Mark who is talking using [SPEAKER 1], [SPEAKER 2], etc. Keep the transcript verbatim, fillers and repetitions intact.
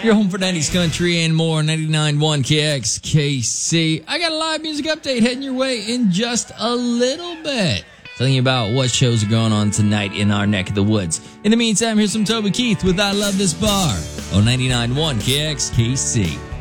[SPEAKER 1] Your home for nineties country and more. ninety-nine point one K X K C. I got a live music update heading your way in just a little bit. Telling you about what shows are going on tonight in our neck of the woods. In the meantime, here's some Toby Keith with I Love This Bar on ninety-nine point one K X K C.